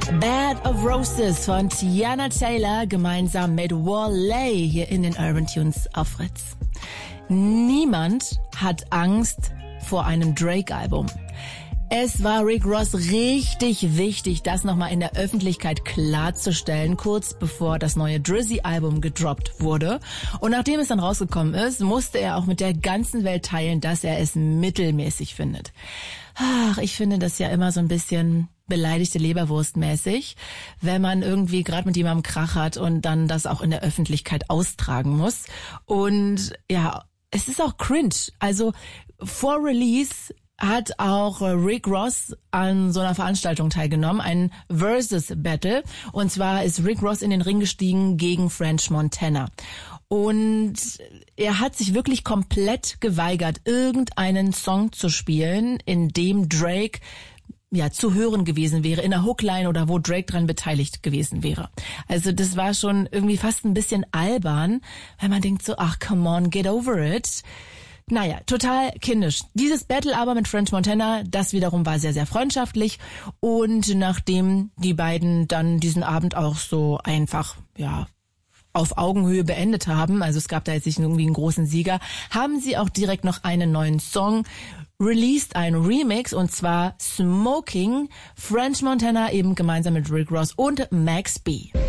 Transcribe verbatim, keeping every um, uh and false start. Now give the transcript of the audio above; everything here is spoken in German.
Bed of Roses von Teyana Taylor gemeinsam mit Wale hier in den Urban Tunes auf Fritz. Niemand hat Angst vor einem Drake-Album. Es war Rick Ross richtig wichtig, das nochmal in der Öffentlichkeit klarzustellen, kurz bevor das neue Drizzy-Album gedroppt wurde. Und nachdem es dann rausgekommen ist, musste er auch mit der ganzen Welt teilen, dass er es mittelmäßig findet. Ach, ich finde das ja immer so ein bisschen beleidigte Leberwurst mäßig, wenn man irgendwie gerade mit jemandem Krach hat und dann das auch in der Öffentlichkeit austragen muss. Und ja, es ist auch cringe. Also vor Release hat auch Rick Ross an so einer Veranstaltung teilgenommen, ein Versus Battle. Und zwar ist Rick Ross in den Ring gestiegen gegen French Montana. Und er hat sich wirklich komplett geweigert, irgendeinen Song zu spielen, in dem Drake ja zu hören gewesen wäre, in der Hookline oder wo Drake dran beteiligt gewesen wäre. Also das war schon irgendwie fast ein bisschen albern, weil man denkt so, ach come on, get over it. Naja, total kindisch. Dieses Battle aber mit French Montana, das wiederum war sehr, sehr freundschaftlich. Und nachdem die beiden dann diesen Abend auch so einfach, ja, auf Augenhöhe beendet haben, also es gab da jetzt nicht irgendwie einen großen Sieger, haben sie auch direkt noch einen neuen Song released, ein Remix, und zwar Smoking, French Montana eben gemeinsam mit Rick Ross und Max B.